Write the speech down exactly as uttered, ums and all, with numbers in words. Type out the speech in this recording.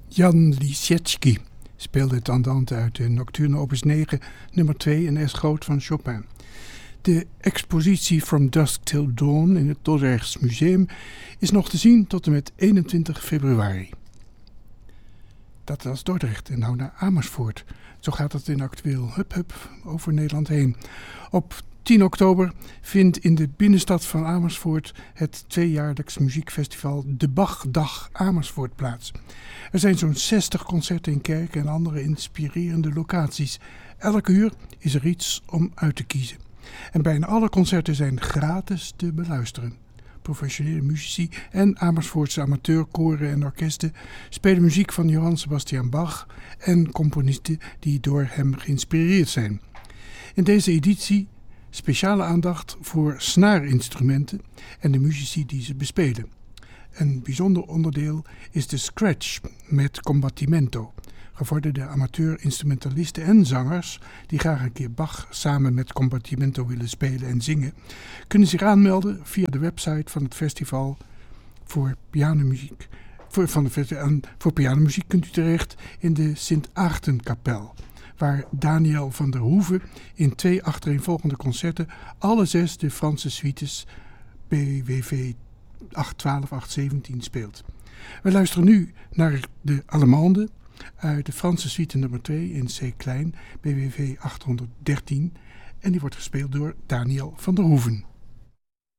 Jan Lisiecki speelde het andante uit de Nocturne opus negen, nummer twee in S groot van Chopin. De expositie From Dusk Till Dawn in het Dordrechts Museum is nog te zien tot en met eenentwintig februari. Dat was Dordrecht en nou naar Amersfoort. Zo gaat het in actueel hup hup over Nederland heen. Op tien oktober vindt in de binnenstad van Amersfoort het tweejaarlijks muziekfestival De Bachdag Amersfoort plaats. Er zijn zo'n zestig concerten in kerken en andere inspirerende locaties. Elke uur is er iets om uit te kiezen. En bijna alle concerten zijn gratis te beluisteren. Professionele muzici en Amersfoortse amateurkoren en orkesten spelen muziek van Johann Sebastian Bach en componisten die door hem geïnspireerd zijn. In deze editie speciale aandacht voor snaarinstrumenten en de muzici die ze bespelen. Een bijzonder onderdeel is de scratch met combattimento. Gevorderde amateur-instrumentalisten en zangers die graag een keer Bach samen met combattimento willen spelen en zingen, kunnen zich aanmelden via de website van het festival voor pianomuziek. Voor, van de festival, voor pianomuziek kunt u terecht in de Sint-Aagtenkapel, waar Daniel van der Hoeven in twee achtereenvolgende concerten alle zes de Franse suites B W V acht twaalf acht zeventien speelt. We luisteren nu naar de Allemande uit de Franse suite nummer twee in C klein, B W V achthonderddertien, en die wordt gespeeld door Daniel van der Hoeven.